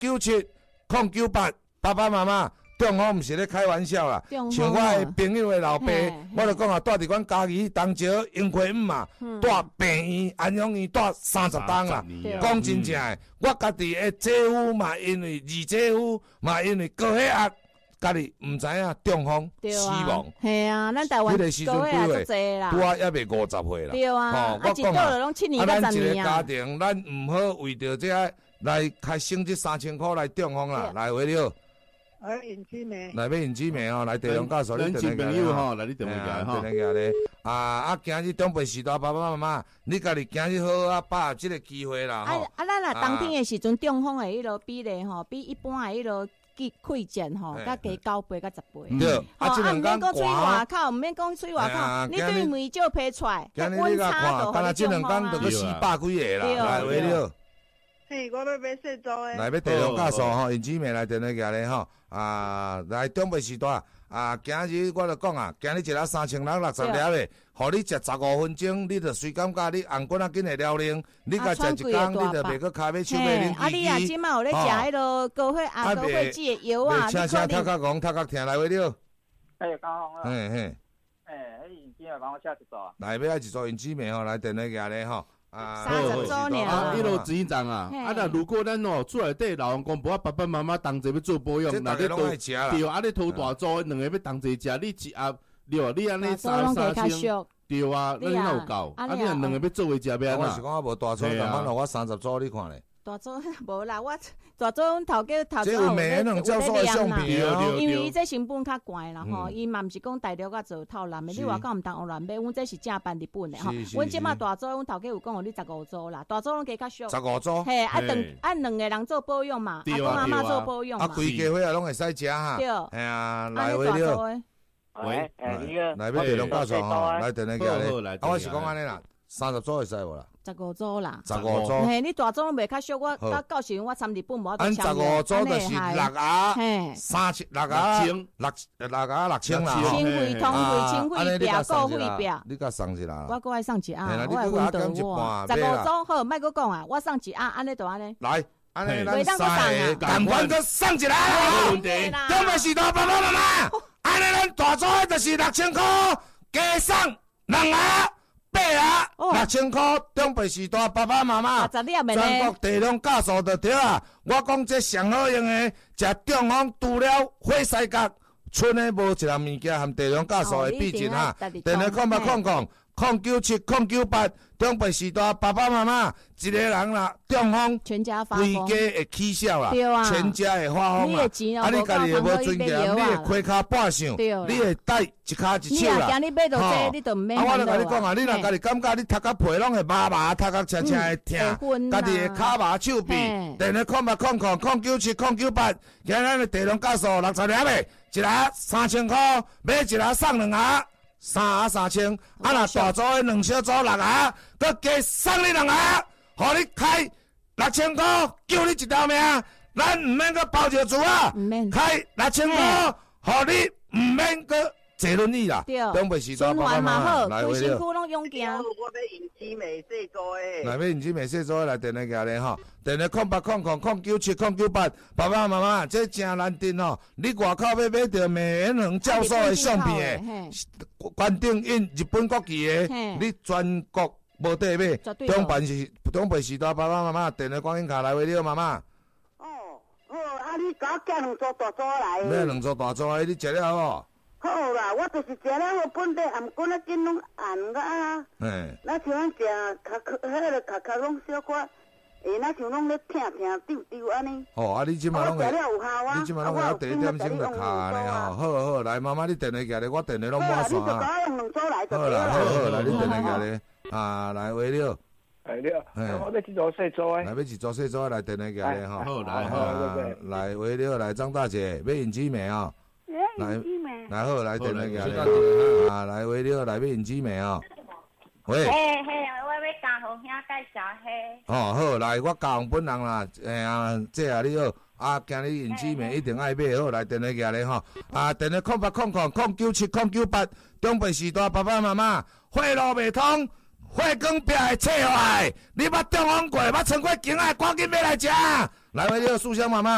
097-098，爸爸妈妈。中风毋是咧开玩笑啦，像我的朋友的老爸，我就讲啊，住伫阮家己东石永辉嘛，住病院安养院住30档啦。讲真正诶，我家己的姐夫嘛，因为二姐夫嘛，因为高血压，家己毋知影中风死亡。 系啊，咱台湾高血压足济啦， 拄啊还未50岁啦。 对啊，我讲啊，拢7年到10年啊。咱一个家庭，咱毋好为着这来开省这3000块来中风啦，来为了。 尹志梅， 来要尹志梅哦，来地龙教授， 你等朋友吼，来你等下吼， 等下咧今日长辈时代爸爸妈妈，你家己今日好啊，把握这个机会啦吼。 咱若当天的时阵，中风的迄落比例吼，比一般的迄落溃减吼，甲加9倍、甲10倍。 对， 毋免讲吹外口，毋免讲吹外口，你对面就拍出来，温差就好这两天就去400几个啦，来为了。 嘿，我要买细组诶。 来要地龙教授吼，尹志梅来电话过来吼，来长辈时代今日我就讲啊，今日一日3660粒的，互你食15分钟，你就随感觉你红棍紧会了灵，你甲食一工，你就袂搁骹尾手尾恁你啊，即摆有咧食迄落高血压、高血脂的药啊， 请声读较戆，读较听来为了。 高红啊。 迄尹志梅帮我写一组啊。 来要爱一组尹志梅吼，来电话过来吼。 30周年啊！一路钱账啊！那如果咱厝内底老人公婆爸爸妈妈同齐要做保养， 那你都对啊！你头大组两个要同齐食，你一盒对，你安尼三千，对啊！你哪有够？你两个要做伙食要安那？我是讲我无大组，慢慢我30组你看咧。 大组无啦，我大组阮头家这有每人教授的相片因为伊这成本较悬啦吼，伊嘛毋是讲大陆甲做套篮的，你外口毋当学乱买，阮这是正版日本的吼。阮即马大组，阮头家有讲你15组啦，大组拢加较俗。 15组。 嘿，两个人做保养嘛，阿公阿妈做保养嘛。 规家伙也拢会使食哈。 对。 哎呀，来为了。 喂， 来要地龙教授吼，来电话过来。我是讲安尼啦，30组会使无啦 ？15组啦 ，15组。 嘿，你大组拢袂较俗，我到时我参日本无。 按15组就是6盒，6盒6000啦。 清费、通费、清费表、购费表。 你甲送一啦。 我搁爱送一盒，我会分到我。15组好，莫搁讲啊，我送一盒，安尼就安尼。 来，安尼咱3个，赶快搁送一盒。 问题。 中国时代爸爸妈妈，安尼咱大组就是6000块，加送2盒。8盒6000块，长辈时代爸爸妈妈，全国地龙教授就对啊！我讲这上好用的，食中风除了火西角，剩的无一样物件含地龙教授会比尽哈。电话097-098，长辈时代爸爸妈妈，一个人啦中风， 全家发疯， 规家会起笑啦，全家会发疯啦。 啊， 你家己会无尊严，你会亏骹半上，你会带一骹一手啦。我就甲你讲啊，你若家己感觉你头壳皮拢会麻麻，头壳青青会痛，家己会骹麻手臂，电话097-098，今日咱的地龙教授60粒的，一盒3000块，买一盒送2盒。3盒3000，若大组的2小组6盒，佮加送你2盒，互你开6000块，救你一条命。咱毋免佮包着厝啊，开6000块，互你毋免佮坐轮椅啦。长辈时代爸爸妈妈来为了。 辛苦拢勇行。 我要引起美细组的。 来要引起美细组的来电话过来吼，电话080-097-098，爸爸妈妈这真难定吼，你外口要买到美元恒教授的相片的。关顶印日本国旗的，你全国无得买。中辈时代爸爸妈妈电话观音卡来为了妈妈。 好，你甲我寄2组大组来。 买2组大组的，你食了好？ 好啦，我就是食了好本地含棍仔筋拢红个啊。那像咱食迄个卡拢小可。那像拢咧疼丢丢安尼。 你即马拢会， 你即马拢会晓第一点钟就卡呢吼。好，来妈妈你电话过来，我电话拢满线啊。好啦，来你电话过来，来为了。 我要去做细组诶。 来要去做细组来电话过来吼。好，来为了来张大姐要引起美啊。来好来电话过来，来为了来要引起美啊。喂。 我要加红兄介绍嘿。 好，来我教红本人啦，这你好，今日引起面一定爱买，好来电话过来吼，电话080-097-098，长辈时代爸爸妈妈，火路未通，火光壁会切坏，你捌中风过，捌穿过经啊，赶紧买来食，来为了素香妈妈。